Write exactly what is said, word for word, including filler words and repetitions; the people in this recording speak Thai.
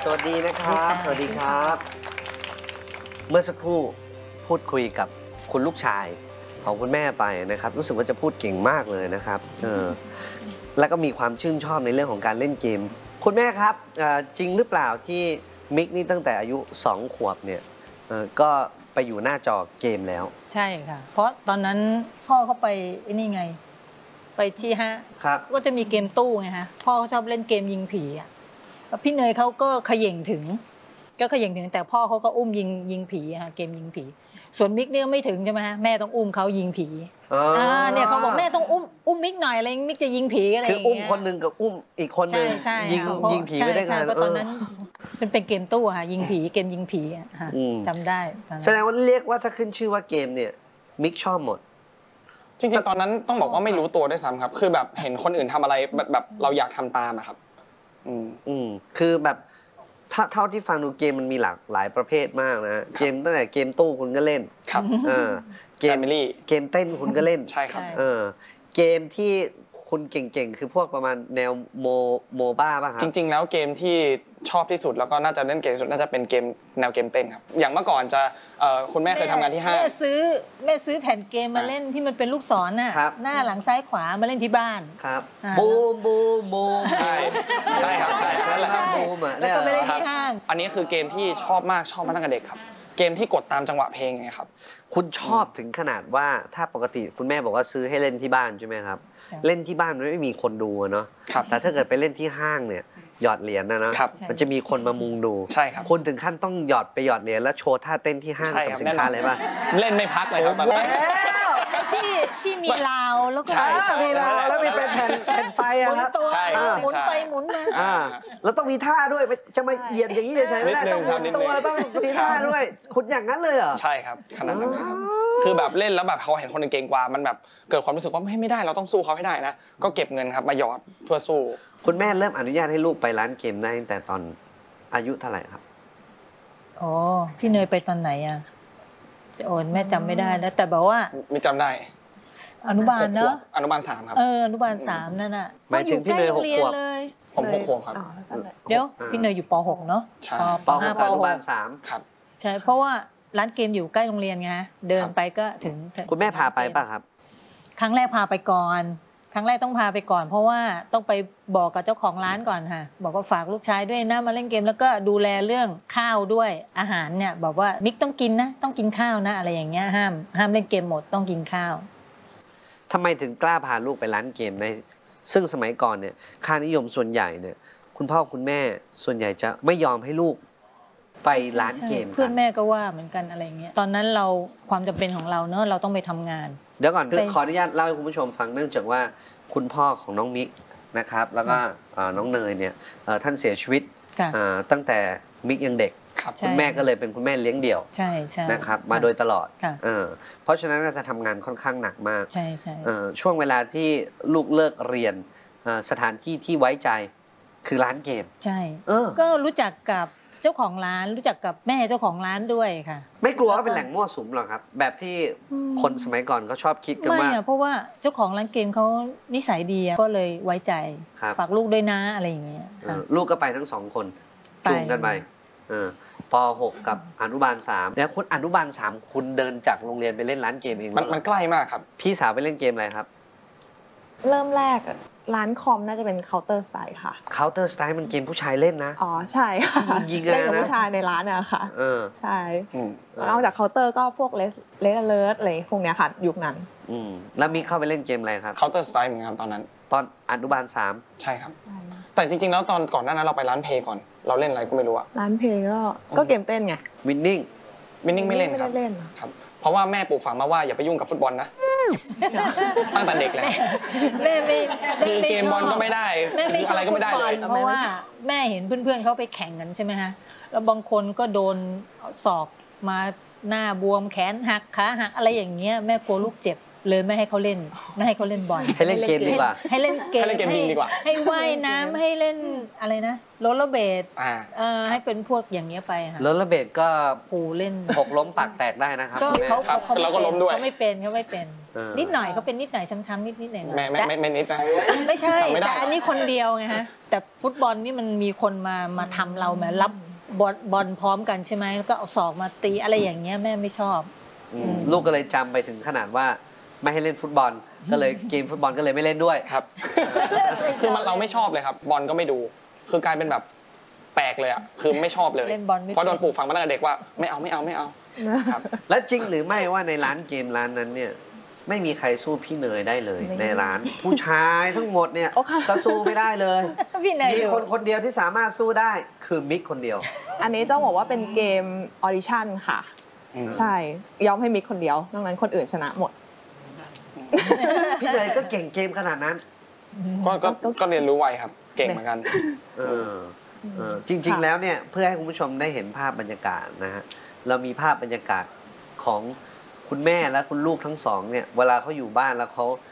สวัสดีนะครับสวัสดีครับเมื่อสักครู่พูดคุยกับคุณลูกชายของคุณแม่ไปนะครับรู้สึกว่าจะพูดเก่งมากเลยนะครับเออแล้วก็มีความชื่นชอบในเรื่องของการเล่นเกมคุณแม่ครับจริงหรือเปล่าที่มิกนี่ตั้งแต่อายุสองขวบเนี่ยก็ไปอยู่หน้าจอเกมแล้วใช่ค่ะเพราะตอนนั้นพ่อเขาไปนี่ไงไปที่ฮะก็จะมีเกมตู้ไงฮะพ่อเขาชอบเล่นเกมยิงผีอ่ะพี่เนยเขาก็เขย่งถึงก็เขย่งถึงแต่พ่อเขาก็อุ้มยิงยิงผีค่ะเกมยิงผีส่วนมิกเนี่ยไม่ถึงใช่ไหมฮะแม่ต้องอุ้มเขายิงผีอ่าเนี่ยเขาบอกแม่ต้องอุ้มอุ้มมิกหน่อยอะไรมิกจะยิงผีอะไรอย่างเงี้ยคืออุ้มคนนึงกับอุ้มอีกคนนึงยิงยิงผีไม่ได้กันเพราะตอนนั้นเป็นเป็นเกมตู้ค่ะยิงผีเกมยิงผีค่ะจำได้แสดงว่าเรียกว่าถ้าขึ้นชื่อว่าเกมเนี่ยมิกชอบหมดจริงๆตอนนั้นต้องบอกว่าไม่รู้ตัวด้วยซ้ำครับคือแบบเห็นคนอื่นทำอะไรแบบแบบเราอยากทำตามอะครับอืมอืมคือแบบถ้าเท่าที่ฟังดูเกมมันมีหลากหลายประเภทมากนะเกมตั้งแต่เกมตู้คุณก็เล่นครับเออเกมเกมเต้นคุณก็เล่นใช่ครับเออเกมที่คุณเก่งๆคือพวกประมาณแนวโมโมบ้าป่ะครับจริงๆแล้วเกมที่ชอบที่สุดแล้วก็น่าจะเล่นเกมที่สุดน่าจะเป็นเกมแนวเกมเต้นครับอย่างเมื่อก่อนจะคุณแม่เคยทำงานที่ห้างแม่ซื้อแม่ซื้อแผ่นเกมมาเล่นที่มันเป็นลูกศรน่ะหน้าหลังซ้ายขวามาเล่นที่บ้านครับบูมบูมบูมใช่ใช่ครับใช่นั่นแหละครับบูมอ่ะแล้วก็ไปเล่นที่ห้างอันนี้คือเกมที่ชอบมากชอบมาตั้งแต่เด็กครับเกมที่กดตามจังหวะเพลงไงครับคุณชอบถึงขนาดว่าถ้าปกติคุณแม่บอกว่าซื้อให้เล่นที่บ้านใช่ไหมครับเล่นที่บ้านมันไม่มีคนดูเนาะแต่ถ้าเกิดไปเล่นที่ห้างเนี่ยหยอดเหรียญนะนะมันจะมีคนมามุงดูใช่ครับคนถึงขั้นต้องหยอดไปหยอดเหรียญแล้วโชว์ท่าเต้นที่ห้างกับสินค้าเลยป่ะเล่นไม่พักเลยครับตอนนั้นที่ที่มีราวแล้วก็มีราวแล้วมีเป็นแผ่นแผ่นไฟอะครับหมุนไปหมุนมาแล้วต้องมีท่าด้วยจะมาเหยียดอย่างนี้เฉยๆไม่ได้ต้องหมุนตัวต้องมีท่าด้วยคุณอย่างนั้นเลยเหรอใช่ครับขนาดนั้นเลยครับคือแบบเล่นแล้วแบบเขาเห็นคนเก่งกว่ามันแบบเกิดความรู้สึกว่าไม่ได้เราต้องสู้เขาให้ได้นะก็เก็บเงินครับมาหยอดเพื่อสู้คุณแม่เริ่มอนุญาตให้ลูกไปร้านเกมได้ตั้งแต่ตอนอายุเท่าไหร่ครับอ๋อพี่เนยไปตอนไหนอ่ะโอนแม่จำไม่ได้แล้วแต่บอกว่าไม่จำได้อนุบาลเนอะอนุบาลสามครับเอออนุบาลสามนั่นน่ะหมายถึงพี่เนยหกขวบผมหกขวบครับเดี๋ยวพี่เนยอยู่ป.หกเนาะป.หกอนุบาลสามครับใช่เพราะว่าร้านเกมอยู่ใกล้โรงเรียนไงเดินไปก็ถึงคุณแม่พาไปป่ะครับครั้งแรกพาไปก่อนครั้งแรกต้องพาไปก่อนเพราะว่าต้องไปบอกกับเจ้าของร้านก่อนค่ะบอกว่าฝากลูกชายด้วยนะมาเล่นเกมแล้วก็ดูแลเรื่องข้าวด้วยอาหารเนี่ยบอกว่ามิกต้องกินนะต้องกินข้าวนะอะไรอย่างเงี้ยห้ามห้ามเล่นเกมหมดต้องกินข้าวทำไมถึงกล้าพาลูกไปร้านเกมในซึ่งสมัยก่อนเนี่ยค่านิยมส่วนใหญ่เนี่ยคุณพ่อคุณแม่ส่วนใหญ่จะไม่ยอมให้ลูกไปร้านเกมเพื่อนแม่ก็ว่าเหมือนกันอะไรเงี้ยตอนนั้นเราความจำเป็นของเราเนอะเราต้องไปทำงานเดี๋ยวก่อนขออนุญาตเล่าให้คุณผู้ชมฟังเนื่องจากว่าคุณพ่อของน้องมิกนะครับแล้วก็น้องเนยเนี่ยท่านเสียชีวิตตั้งแต่มิกยังเด็กคุณแม่ก็เลยเป็นคุณแม่เลี้ยงเดี่ยวนะครับมาโดยตลอดเพราะฉะนั้นจะทำงานค่อนข้างหนักมากช่วงเวลาที่ลูกเลิกเรียนสถานที่ที่ไว้ใจคือร้านเกมใช่ก็รู้จักกับเจ้าของร้านรู้จักกับแม่เจ้าของร้านด้วยค่ะไม่กลัวว่าเป็นแหล่งมั่วสุมหรอกครับแบบที่คนสมัยก่อนเขาชอบคิดกันว่าไม่เพราะว่าเจ้าของร้านเกมเขานิสัยดีก็เลยไว้ใจฝากลูกด้วยนะอะไรอย่างเงี้ยลูกก็ไปทั้งสองคนจูงกันไปป.หกกับอนุบาลสามแล้วคุณอนุบาลสามคุณเดินจากโรงเรียนไปเล่นร้านเกมเองมันมันใกล้มากครับพี่สาวไปเล่นเกมอะไรครับเริ่มแรกร้านคอมน่าจะเป็น Counter Strike ค่ะ Counter Strike มันเกมผู้ชายเล่นนะอ๋อใช่ค่ะยิงกันนะเล่นกับผู้ชายในร้านอะค่ะเออใช่นอกจาก Counter ก็พวก Red Alert อะไรพวกเนี้ยค่ะยุคนั้นอืมแล้วมีเข้าไปเล่นเกมอะไรครับ Counter Strike เหมือนกันตอนนั้นตอนอนุบาลสามใช่ครับแต่จริงๆแล้วตอนก่อนหน้านั้นเราไปร้านเพลย์ก่อนเราเล่นอะไรก็ไม่รู้อะร้านเพลย์ก็ก็เกมเต้นไง Winning Winning ไม่เล่นครับครับเพราะว่าแม่ปลูกฝังมาว่าอย่าไปยุ่งกับฟุตบอลนะตั้งแต่เด็กเลยแม่ไม่คือเกมบอลก็ไม่ได้อะไรก็ไม่ได้เลยเพราะว่าแม่เห็นเพื่อนๆเขาไปแข่งกันใช่ไหมฮะแล้วบางคนก็โดนศอกมาหน้าบวมแขนหักขาหักอะไรอย่างเงี้ยแม่กลัวลูกเจ็บเลยไม่ให้เขาเล่นไม่ให้เขาเล่นบอลให้เล่นเกมดีกว่าให้เล่นเกมให้เล่นเกมยิงดีกว่าให้ว่ายน้ำให้เล่นอะไรนะโรลเลอร์เบดอ่าเออให้เป็นพวกอย่างเงี้ยไปค่ะรถระเบิดก็ครูเล่นหกล้มปากแตกได้นะครับก็คุณแม่เขาครับเขาเราก็ล้มด้วยเขาไม่เป็นเขาไม่เป็นเออนิดหน่อยเขาเป็นนิดหน่อยช้ำๆนิดนิดหน่อยๆแม่ไม่แต่ไม่ไม่นิดนะไม่ใช่จำไม่ได้แต่อันนี้คนเดียวไงฮะแต่ฟุตบอลนี่มันมีคนมามาทำเราแหมรับบอลบอลพร้อมกันใช่ไหมแล้วก็เอาศอกมาตีอะไรอย่างเงี้ยแม่ไม่ชอบอืมลูกก็เลยจำไปถึงขนาดว่าไม่ให้เล่นฟุตบอล ก็เลยเกมฟุตบอลก็เลยไม่เล่นด้วยครับ คือมันเราไม่ชอบเลยครับ บอลก็ไม่ดู คือกลายเป็นแบบแปลกเลยอ่ะ คือไม่ชอบเลยเล่นบอลไม่เพราะโดนปลูกฝังมาตั้งแต่เด็กว่าไม่เอาไม่เอาไม่เอาครับและจริงหรือไม่ว่าในร้านเกมร้านนั้นเนี่ยไม่มีใครสู้พี่เนยได้เลยไม่ในร้าน ผู้ชายทั้งหมดเนี่ยโอ้ค่ะก็สู้ไม่ได้เลยพี่เนยมีดูคนคนเดียวที่สามารถสู้ได้คือมิกคนเดียวอันนี้ต้องบอกว่าเป็นเกมออดิชั่นค่ะอืมใช่ยอมให้มิกคนเดียวนอกนั้นคนอื่นชนะหมดพี่เนยก็เก่งเกมขนาดนั้นก็ก็ก็เรียนรู้ไวครับ เก่งเหมือนกันเออเออจริง ๆ แล้วเนี่ยเพื่อให้คุณผู้ชมได้เห็นภาพบรรยากาศนะฮะเรามีภาพบรรยากาศของคุณแม่และคุณลูกทั้งสองเนี่ยเวลาเขาอยู่บ้านแล้วเขา